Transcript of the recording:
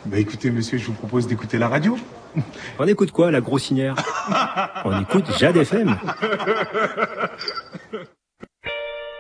Bah écoutez, monsieur, je vous propose d'écouter la radio. On écoute quoi, la grossinière? On écoute Jade FM.